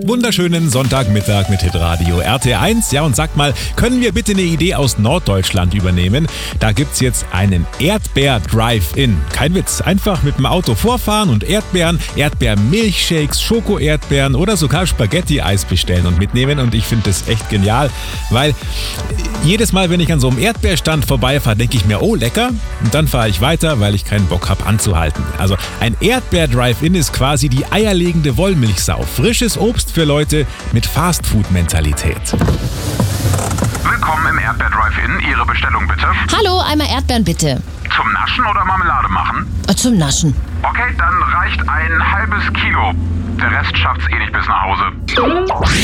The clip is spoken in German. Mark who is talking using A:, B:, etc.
A: Wunderschönen Sonntagmittag mit Hitradio RT1. Ja, und sagt mal, können wir bitte eine Idee aus Norddeutschland übernehmen? Da gibt's jetzt einen Erdbeer-Drive-In. Kein Witz, einfach mit dem Auto vorfahren und Erdbeeren, Erdbeermilchshakes, Schoko-Erdbeeren oder sogar Spaghetti-Eis bestellen und mitnehmen. Und ich finde das echt genial, weil jedes Mal, wenn ich an so einem Erdbeerstand vorbeifahre, denke ich mir, oh lecker, und dann fahre ich weiter, weil ich keinen Bock habe anzuhalten. Also ein Erdbeer-Drive-In ist quasi die eierlegende Wollmilchsau. Frisches Obst für Leute mit Fastfood-Mentalität.
B: Willkommen im Erdbeer Drive-In. Ihre Bestellung bitte.
C: Hallo, einmal Erdbeeren bitte.
B: Zum Naschen oder Marmelade machen?
C: Zum Naschen.
B: Okay, dann reicht ein halbes Kilo. Der Rest schafft's eh nicht bis nach Hause.